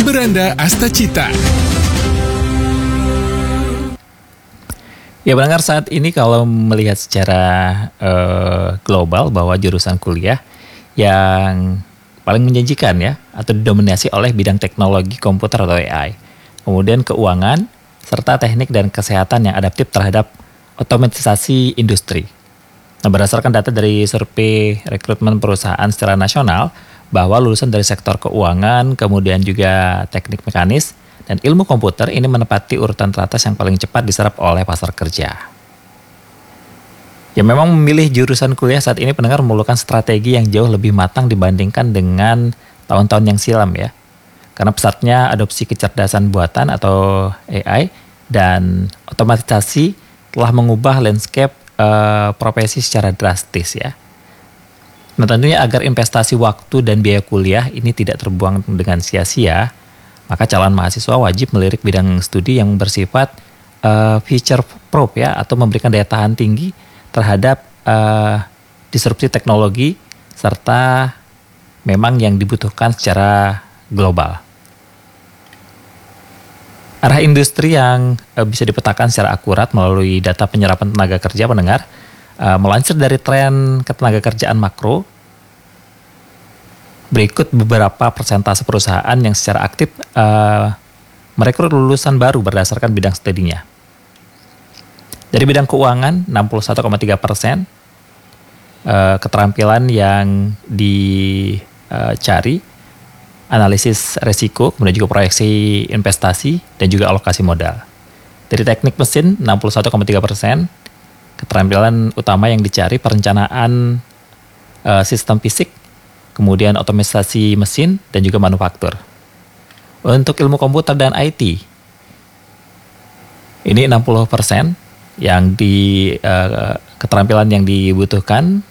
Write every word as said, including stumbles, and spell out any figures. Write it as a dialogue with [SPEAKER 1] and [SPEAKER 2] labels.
[SPEAKER 1] Beranda Astacita.
[SPEAKER 2] Ya pendengar, saat ini kalau melihat secara uh, global bahwa jurusan kuliah yang paling menjanjikan ya atau didominasi oleh bidang teknologi komputer atau A I, kemudian keuangan, serta teknik dan kesehatan yang adaptif terhadap otomatisasi industri. Nah, berdasarkan data dari survei rekrutmen perusahaan secara nasional, bahwa lulusan dari sektor keuangan, kemudian juga teknik mekanis, dan ilmu komputer ini menempati urutan teratas yang paling cepat diserap oleh pasar kerja. Ya memang memilih jurusan kuliah saat ini pendengar memerlukan strategi yang jauh lebih matang dibandingkan dengan tahun-tahun yang silam ya. Karena pesatnya adopsi kecerdasan buatan atau A I dan otomatisasi telah mengubah landscape uh, profesi secara drastis ya. Nah tentunya agar investasi waktu dan biaya kuliah ini tidak terbuang dengan sia-sia, maka calon mahasiswa wajib melirik bidang studi yang bersifat uh, future proof ya, atau memberikan daya tahan tinggi terhadap uh, disrupsi teknologi serta memang yang dibutuhkan secara global. Arah industri yang uh, bisa dipetakan secara akurat melalui data penyerapan tenaga kerja pendengar, uh, melansir dari tren ketenagakerjaan makro. Berikut beberapa persentase perusahaan yang secara aktif uh, merekrut lulusan baru berdasarkan bidang studinya. Dari bidang keuangan enam puluh satu koma tiga persen, uh, keterampilan yang dicari, analisis resiko, kemudian juga proyeksi investasi dan juga alokasi modal. Dari teknik mesin enam puluh satu koma tiga persen, keterampilan utama yang dicari perencanaan uh, sistem fisik, kemudian otomatisasi mesin dan juga manufaktur. Untuk ilmu komputer dan I T, ini enam puluh persen yang di uh, keterampilan yang dibutuhkan